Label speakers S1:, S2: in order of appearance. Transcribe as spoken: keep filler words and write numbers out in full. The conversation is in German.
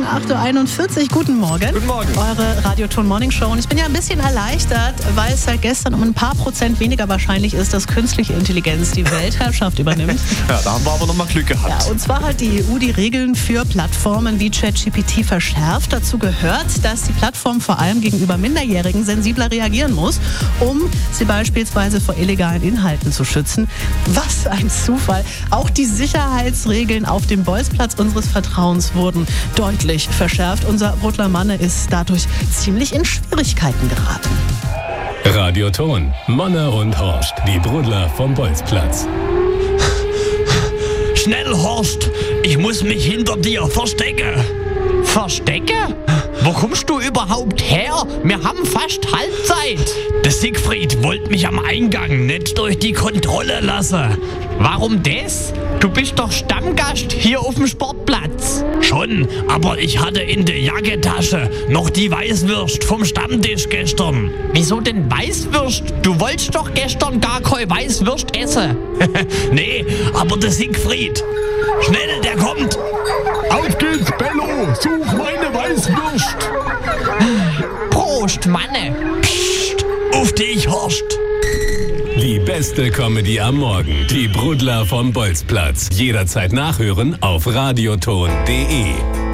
S1: acht Uhr einundvierzig. Guten Morgen.
S2: Guten Morgen.
S1: Eure Radioton Morning Show. Und ich bin ja ein bisschen erleichtert, weil es seit gestern um ein paar Prozent weniger wahrscheinlich ist, dass künstliche Intelligenz die Weltherrschaft übernimmt.
S2: Ja, da haben wir aber noch mal Glück gehabt.
S1: Ja, und zwar hat die E U die Regeln für Plattformen wie ChatGPT verschärft. Dazu gehört, dass die Plattform vor allem gegenüber Minderjährigen sensibler reagieren muss, um sie beispielsweise vor illegalen Inhalten zu schützen. Was ein Zufall. Auch die Sicherheitsregeln auf dem Bolzplatz unseres Vertrauens wurden deutlich verschärft. Unser Brudler Manne ist dadurch ziemlich in Schwierigkeiten geraten.
S3: Radioton, Manne und Horst, die Brudler vom Bolzplatz.
S4: Schnell, Horst, ich muss mich hinter dir verstecken.
S5: Verstecke? Wo kommst du überhaupt her? Wir haben fast Halbzeit.
S4: Der Siegfried wollte mich am Eingang nicht durch die Kontrolle lassen.
S5: Warum das? Du bist doch Stammgast hier auf dem Sportplatz.
S4: Schon, aber ich hatte in der Jackentasche noch die Weißwürst vom Stammtisch gestern.
S5: Wieso denn Weißwürst? Du wolltest doch gestern gar keine Weißwürst essen.
S4: Nee, aber der Siegfried. Schnell, der kommt.
S6: Auf geht's, Bello! Such meine Weißwürst!
S5: Prost, Manne!
S4: Psst, auf dich, Horst!
S3: Die beste Comedy am Morgen. Die Brudler vom Bolzplatz. Jederzeit nachhören auf radioton punkt de.